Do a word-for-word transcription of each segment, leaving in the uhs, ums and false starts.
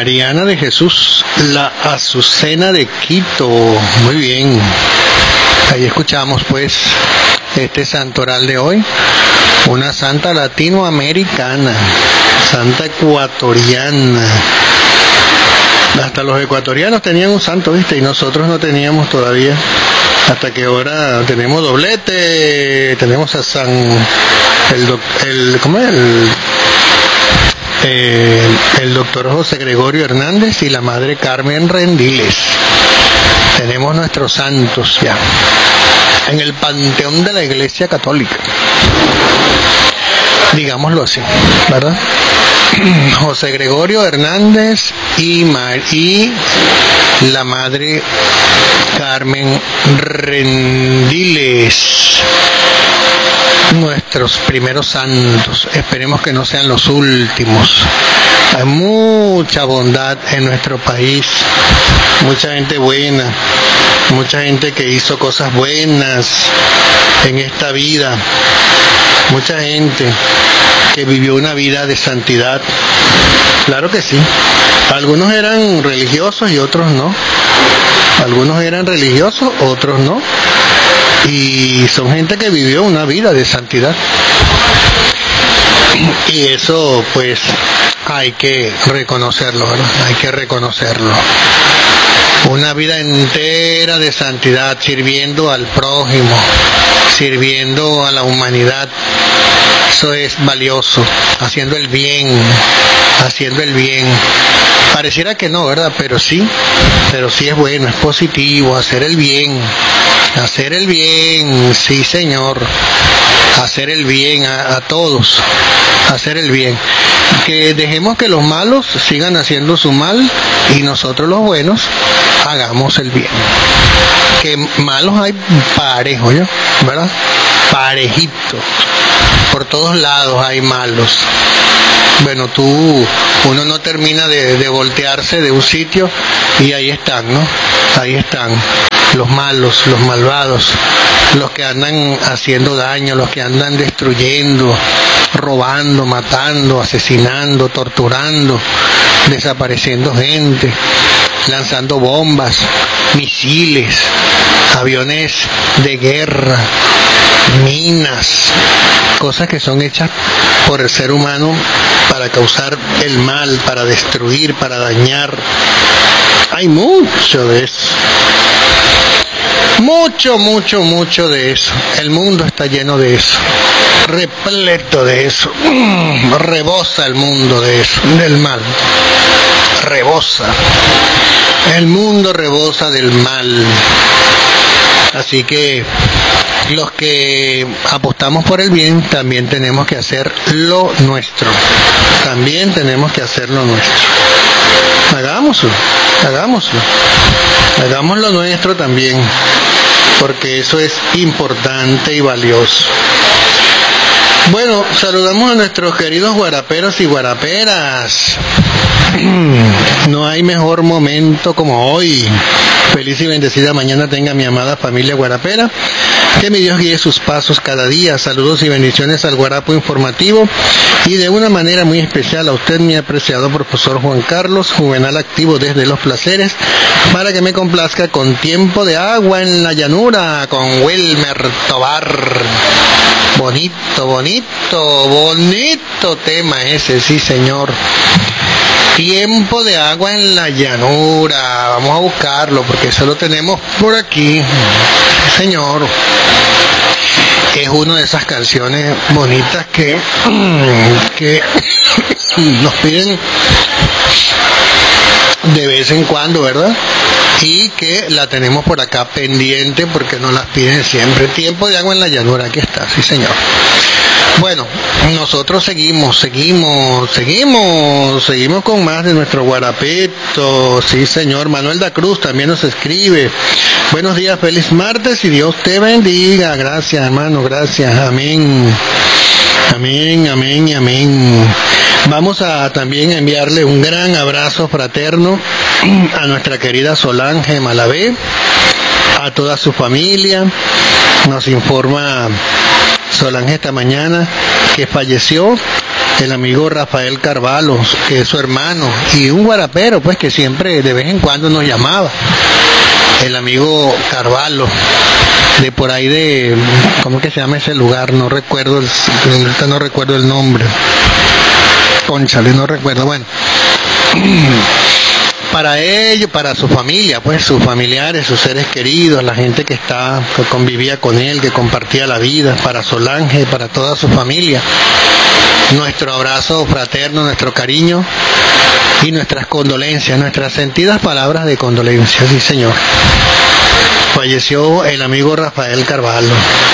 Mariana de Jesús, la Azucena de Quito. Muy bien. Ahí escuchamos pues este santoral de hoy. Una santa latinoamericana, santa ecuatoriana. Hasta los ecuatorianos tenían un santo, ¿viste? Y nosotros no teníamos todavía. Hasta que ahora tenemos doblete, tenemos a San... El, doc, el ¿cómo es? El, eh, el doctor José Gregorio Hernández y la madre Carmen Rendiles. Tenemos nuestros santos ya en el panteón de la Iglesia Católica, digámoslo así, ¿verdad? José Gregorio Hernández y, Mar y la madre Carmen Rendiles, nuestros primeros santos. Esperemos que no sean los últimos. Hay mucha bondad en nuestro país, mucha gente buena, mucha gente que hizo cosas buenas en esta vida, mucha gente que vivió una vida de santidad. Claro que sí. Algunos eran religiosos y otros no. Algunos eran religiosos, otros no. Y son gente que vivió una vida de santidad. Y eso pues hay que reconocerlo, ¿verdad? Hay que reconocerlo. Una vida entera de santidad, sirviendo al prójimo, sirviendo a la humanidad. Eso es valioso, haciendo el bien, haciendo el bien. Pareciera que no, ¿verdad? Pero sí, pero sí es bueno, es positivo, hacer el bien, hacer el bien, sí señor, hacer el bien a, a todos, hacer el bien. Que dejemos que los malos sigan haciendo su mal y nosotros los buenos hagamos el bien. Que malos hay parejo, ¿ya? ¿Verdad? Parejito. Por todos lados hay malos. Bueno, tú, uno no termina de, de voltearse de un sitio y ahí están, ¿no? Ahí están los malos, los malvados, los que andan haciendo daño, los que andan destruyendo, robando, matando, asesinando, torturando, desapareciendo gente, lanzando bombas, misiles, aviones de guerra, minas, cosas que son hechas por el ser humano para causar el mal, para destruir, para dañar. Hay mucho de eso. Mucho, mucho, mucho de eso. El mundo está lleno de eso. Repleto de eso. Rebosa el mundo de eso, del mal. Rebosa. El mundo rebosa del mal. Así que los que apostamos por el bien también tenemos que hacer lo nuestro. También tenemos que hacer lo nuestro. Hagámoslo, hagámoslo. Hagamos lo nuestro también, porque eso es importante y valioso. Bueno, saludamos a nuestros queridos guaraperos y guaraperas. No hay mejor momento como hoy. Feliz y bendecida mañana tenga mi amada familia guarapera. Que mi Dios guíe sus pasos cada día. Saludos y bendiciones al Guarapo Informativo y de una manera muy especial a usted, mi apreciado profesor Juan Carlos, juvenal activo desde Los Placeres, para que me complazca con Tiempo de Agua en la Llanura con Wilmer Tobar. Bonito, bonito, bonito tema ese, sí señor. Tiempo de Agua en la Llanura. Vamos a buscarlo porque eso lo tenemos por aquí. Sí, señor. Es una de esas canciones bonitas que, que nos piden de vez en cuando, ¿verdad? Y que la tenemos por acá pendiente porque nos las piden siempre. Tiempo de Agua en la Llanura, aquí está, sí señor. Bueno, nosotros seguimos, seguimos, seguimos, seguimos con más de nuestro guarapeto, sí señor. Manuel da Cruz también nos escribe. Buenos días, feliz martes y Dios te bendiga. Gracias, hermano, gracias, amén. Amén, amén, amén. Vamos a también enviarle un gran abrazo fraterno a nuestra querida Solange Malavé, a toda su familia. Nos informa Solange esta mañana que falleció el amigo Rafael Carvalho, que es su hermano, y un guarapero, pues, que siempre de vez en cuando nos llamaba, el amigo Carvalho, de por ahí de, ¿cómo que se llama ese lugar? No recuerdo, el, no recuerdo el nombre, cónchale, no recuerdo, bueno, para ellos, para su familia, pues sus familiares, sus seres queridos, la gente que está, que convivía con él, que compartía la vida, para Solange, para toda su familia, nuestro abrazo fraterno, nuestro cariño y nuestras condolencias, nuestras sentidas palabras de condolencia, sí señor. Falleció el amigo Rafael Carvalho.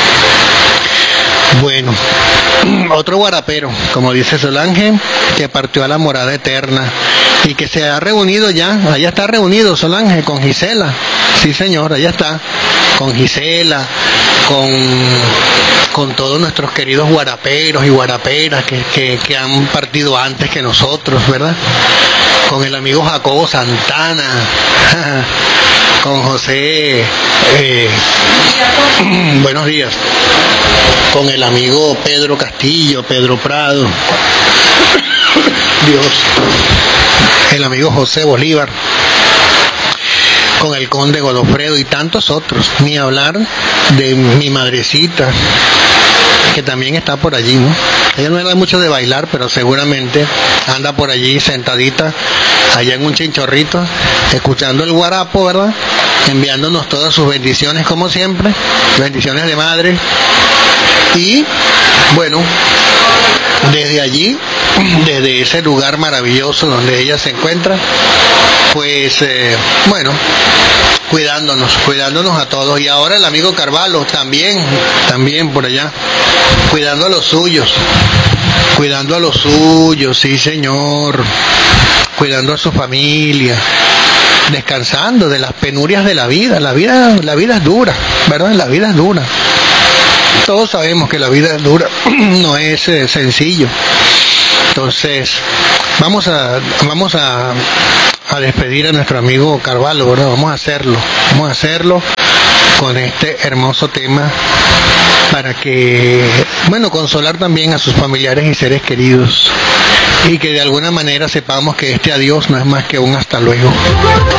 Bueno, otro guarapero, como dice Solange, que partió a la morada eterna y que se ha reunido ya, allá está reunido Solange con Gisela, sí señor, allá está, con Gisela, con, con todos nuestros queridos guaraperos y guaraperas que, que, que han partido antes que nosotros, ¿verdad? Con el amigo Jacobo Santana, con José, eh, buenos días, con el amigo Pedro Castillo, Pedro Prado, Dios, el amigo José Bolívar, con el conde Godofredo y tantos otros, ni hablar de mi madrecita, que también está por allí, ¿no? Ella no era mucho de bailar, pero seguramente anda por allí sentadita, allá en un chinchorrito, escuchando el guarapo, ¿verdad? Enviándonos todas sus bendiciones, como siempre, bendiciones de madre. Y, bueno, desde allí, desde ese lugar maravilloso donde ella se encuentra, pues, eh, bueno, cuidándonos, cuidándonos a todos. Y ahora el amigo Carvalho también, también por allá, cuidando a los suyos, cuidando a los suyos, sí señor, cuidando a su familia, descansando de las penurias de la vida. La vida, la vida es dura, ¿verdad? La vida es dura. Todos sabemos que la vida es dura, no es eh, sencillo. Entonces, vamos a, vamos a, a despedir a nuestro amigo Carvalho, ¿verdad? Vamos a hacerlo, vamos a hacerlo con este hermoso tema para que, bueno, consolar también a sus familiares y seres queridos y que de alguna manera sepamos que este adiós no es más que un hasta luego.